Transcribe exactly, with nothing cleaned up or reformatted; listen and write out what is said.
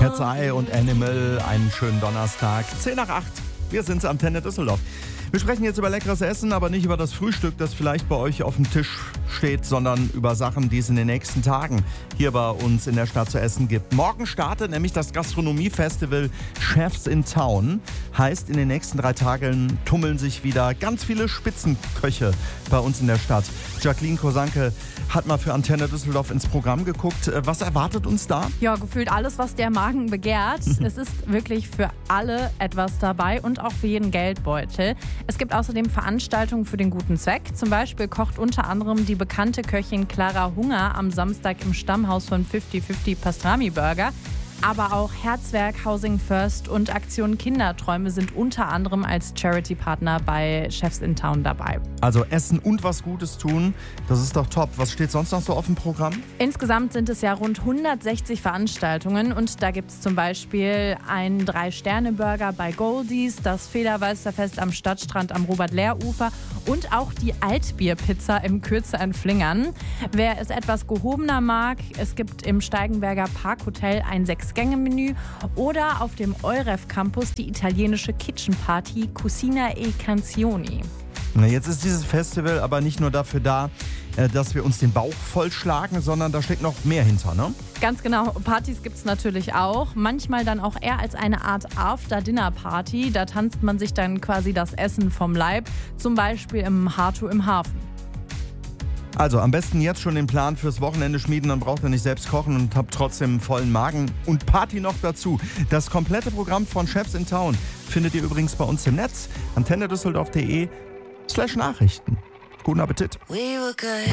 Cat's Eye und Animal, einen schönen Donnerstag, zehn nach acht. Wir sind's am Antenne Düsseldorf. Wir sprechen jetzt über leckeres Essen, aber nicht über das Frühstück, das vielleicht bei euch auf dem Tisch steht, sondern über Sachen, die es in den nächsten Tagen hier bei uns in der Stadt zu essen gibt. Morgen startet nämlich das Gastronomiefestival Chefs in Town. Heißt, in den nächsten drei Tagen tummeln sich wieder ganz viele Spitzenköche bei uns in der Stadt. Jacqueline Kosanke hat mal für Antenne Düsseldorf ins Programm geguckt. Was erwartet uns da? Ja, gefühlt alles, was der Magen begehrt. Es ist wirklich für alle etwas dabei und auch für jeden Geldbeutel. Es gibt außerdem Veranstaltungen für den guten Zweck. Zum Beispiel kocht unter anderem die bekannte Köchin Clara Hunger am Samstag im Stammhaus von fifty fifty Pastrami Burger. Aber auch Herzwerk, Housing First und Aktion Kinderträume sind unter anderem als Charity-Partner bei Chefs in Town dabei. Also essen und was Gutes tun, das ist doch top. Was steht sonst noch so auf dem Programm? Insgesamt sind es ja rund hundertsechzig Veranstaltungen und da gibt es zum Beispiel einen Drei-Sterne-Burger bei Goldies, das Federweisterfest am Stadtstrand am Robert-Lehr-Ufer und auch die Altbierpizza im Kürzer in Flingern. Wer es etwas gehobener mag, es gibt im Steigenberger Parkhotel ein Sechs-Gänge-Menü oder auf dem Euref Campus die italienische Kitchen Party Cucina e Canzoni. Na, jetzt ist dieses Festival aber nicht nur dafür da, dass wir uns den Bauch vollschlagen, sondern da steckt noch mehr hinter, ne? Ganz genau. Partys gibt es natürlich auch. Manchmal dann auch eher als eine Art After-Dinner-Party. Da tanzt man sich dann quasi das Essen vom Leib. Zum Beispiel im Harto im Hafen. Also am besten jetzt schon den Plan fürs Wochenende schmieden, dann braucht ihr nicht selbst kochen und habt trotzdem einen vollen Magen und Party noch dazu. Das komplette Programm von Chefs in Town findet ihr übrigens bei uns im Netz, antenne düsseldorf punkt de slash Nachrichten. Guten Appetit. We were good.